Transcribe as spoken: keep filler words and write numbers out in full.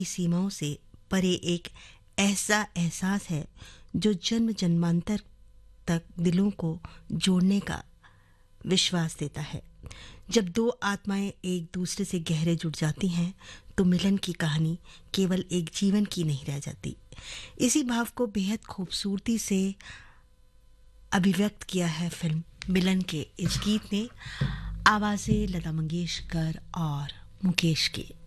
सीमाओं से परे एक ऐसा एहसास है जो जन्म जन्मांतर तक दिलों को जोड़ने का विश्वास देता है। जब दो आत्माएं एक दूसरे से गहरे जुड़ जाती हैं तो मिलन की कहानी केवल एक जीवन की नहीं रह जाती। इसी भाव को बेहद खूबसूरती से अभिव्यक्त किया है फिल्म मिलन के इस गीत ने। आवाजें लता मंगेशकर और मुकेश की।